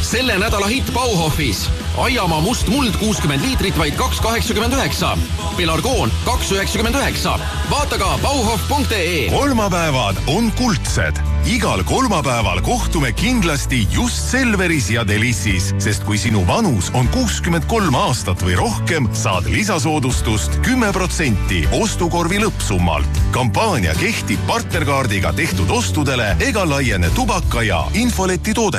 Selle nädala hitt Bauhofis. Aiamaa must muld 60 liitrit vaid 2,89. Pelargoon 2,99. Vaata ka bauhof.ee. Kolmapäevad on kuldsed. Igal kolmapäeval kohtume kindlasti just Selveris ja Delissis, sest kui sinu vanus on 63 aastat või rohkem, saad lisasoodustust 10% ostukorvi lõppsummalt. Kampaania kehtib partnerkaardiga tehtud ostudele ega laiene tubaka ja infoleti toode